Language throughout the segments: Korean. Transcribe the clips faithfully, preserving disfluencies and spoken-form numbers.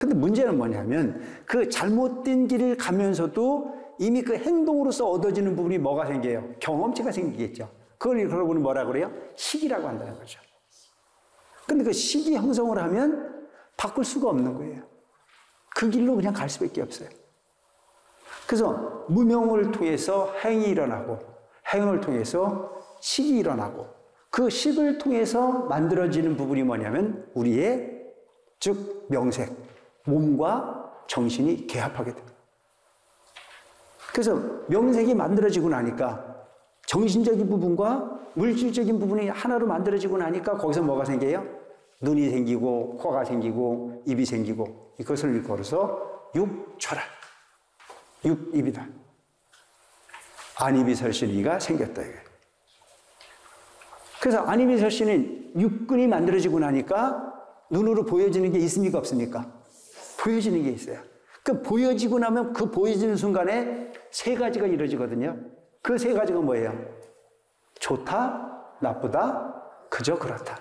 근데 문제는 뭐냐면 그 잘못된 길을 가면서도 이미 그 행동으로서 얻어지는 부분이 뭐가 생겨요? 경험치가 생기겠죠. 그걸 여러분은 뭐라 그래요? 식이라고 한다는 거죠. 근데 그 식이 형성을 하면 바꿀 수가 없는 거예요. 그 길로 그냥 갈 수밖에 없어요. 그래서 무명을 통해서 행이 일어나고 행을 통해서 식이 일어나고 그 식을 통해서 만들어지는 부분이 뭐냐면 우리의 즉 명색, 몸과 정신이 개합하게 됩니다. 그래서 명색이 만들어지고 나니까 정신적인 부분과 물질적인 부분이 하나로 만들어지고 나니까 거기서 뭐가 생겨요? 눈이 생기고 코가 생기고 입이 생기고 이것을 일컬어서 육철알, 육입이다. 안입이설신이가 생겼다 이거예요. 그래서 안입이설신은 육근이 만들어지고 나니까 눈으로 보여지는 게 있습니까 없습니까? 보여지는 게 있어요. 그 보여지고 나면 그 보여지는 순간에 세 가지가 이루어지거든요. 그 세 가지가 뭐예요? 좋다, 나쁘다, 그저 그렇다.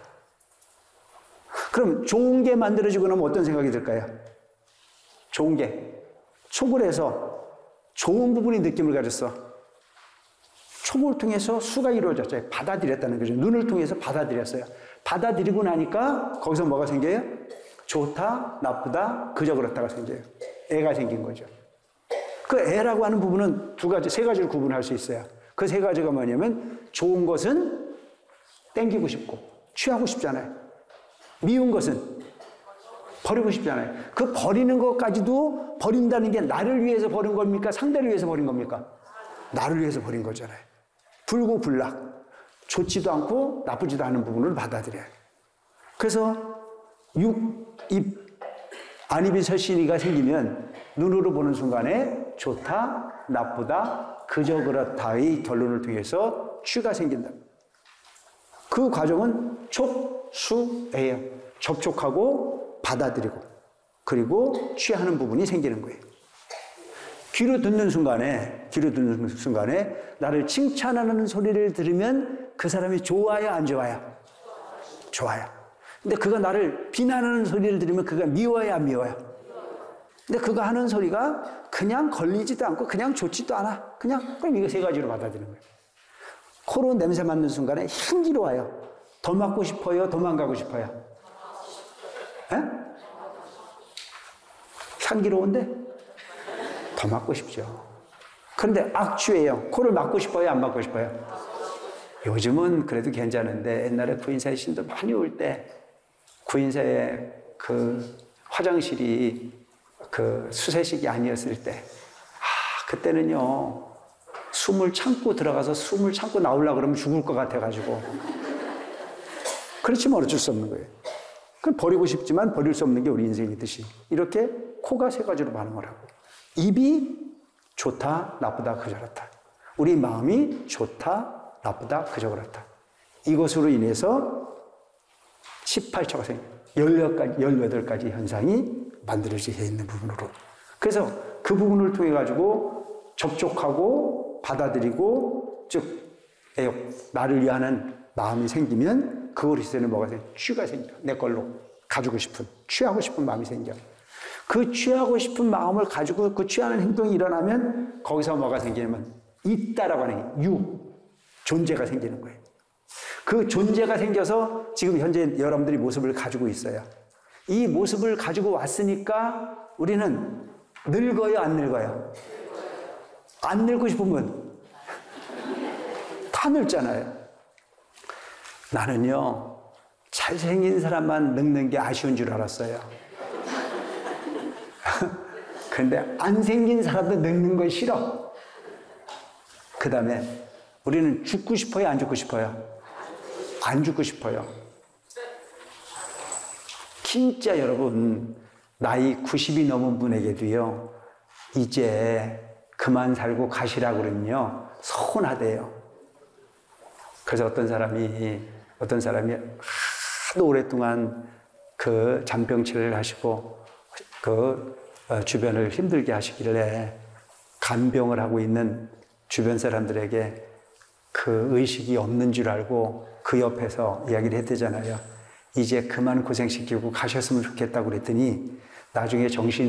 그럼 좋은 게 만들어지고 나면 어떤 생각이 들까요? 좋은 게. 촉을 해서 좋은 부분이 느낌을 가졌어. 촉을 통해서 수가 이루어졌어요. 받아들였다는 거죠. 눈을 통해서 받아들였어요. 받아들이고 나니까 거기서 뭐가 생겨요? 좋다, 나쁘다, 그저 그렇다가 생겨요. 애가 생긴 거죠. 그 애라고 하는 부분은 두 가지, 세 가지를 구분할 수 있어요. 그 세 가지가 뭐냐면 좋은 것은 땡기고 싶고 취하고 싶잖아요. 미운 것은 버리고 싶잖아요. 그 버리는 것까지도 버린다는 게 나를 위해서 버린 겁니까? 상대를 위해서 버린 겁니까? 나를 위해서 버린 거잖아요. 불고불락, 좋지도 않고 나쁘지도 않은 부분을 받아들여요. 그래서 육, 입, 안입이설신이가 생기면 눈으로 보는 순간에 좋다, 나쁘다, 그저 그렇다의 결론을 통해서 취가 생긴다. 그 과정은 촉수예요. 접촉하고 받아들이고 그리고 취하는 부분이 생기는 거예요. 귀로 듣는 순간에 귀로 듣는 순간에 나를 칭찬하는 소리를 들으면 그 사람이 좋아요, 안 좋아요? 좋아요. 근데 그가 나를 비난하는 소리를 들으면 그가 미워요, 안 미워요? 근데 그가 하는 소리가 그냥 걸리지도 않고 그냥 좋지도 않아. 그냥 그럼 이거 세 가지로 받아들이는 거예요. 코로 냄새 맡는 순간에 향기로워요. 더 맡고 싶어요? 도망가고 싶어요? 에? 향기로운데? 더 맡고 싶죠. 그런데 악취예요. 코를 맡고 싶어요? 안 맡고 싶어요? 요즘은 그래도 괜찮은데 옛날에 구인사의 신도 많이 올 때 구인사의 그 화장실이 그 수세식이 아니었을 때, 아, 그때는요, 숨을 참고 들어가서 숨을 참고 나오려고 그러면 죽을 것 같아가지고. 그렇지만 어쩔 수 없는 거예요. 그럼 버리고 싶지만 버릴 수 없는 게 우리 인생이듯이. 이렇게 코가 세 가지로 반응을 하고, 입이 좋다, 나쁘다, 그저 그렇다. 우리 마음이 좋다, 나쁘다, 그저 그렇다. 이것으로 인해서 십팔 초가 생겨요. 열여덟 가지 현상이 만들어져 있는 부분으로. 그래서 그 부분을 통해 가지고 접촉하고 받아들이고 즉 애욕, 나를 위하는 마음이 생기면 그것에는 뭐가 생겨? 취가 생겨. 내 걸로 가지고 싶은, 취하고 싶은 마음이 생겨. 그 취하고 싶은 마음을 가지고 그 취하는 행동이 일어나면 거기서 뭐가 생기냐면 있다라고 하는 유, 존재가 생기는 거예요. 그 존재가 생겨서 지금 현재 여러분들이 모습을 가지고 있어요. 이 모습을 가지고 왔으니까 우리는 늙어요, 안 늙어요? 안 늙고 싶으면 다 늙잖아요. 나는요, 잘생긴 사람만 늙는 게 아쉬운 줄 알았어요. 그런데 안 생긴 사람도 늙는 거 싫어. 그 다음에 우리는 죽고 싶어요, 안 죽고 싶어요? 안 죽고 싶어요. 진짜 여러분, 나이 구십이 넘은 분에게도요, 이제 그만 살고 가시라고 그러면요, 서운하대요. 그래서 어떤 사람이, 어떤 사람이 하도 오랫동안 그 잔병치레를 하시고, 그 주변을 힘들게 하시길래 간병을 하고 있는 주변 사람들에게 그 의식이 없는 줄 알고 그 옆에서 이야기를 했대잖아요. 이제 그만 고생시키고 가셨으면 좋겠다고 그랬더니 나중에 정신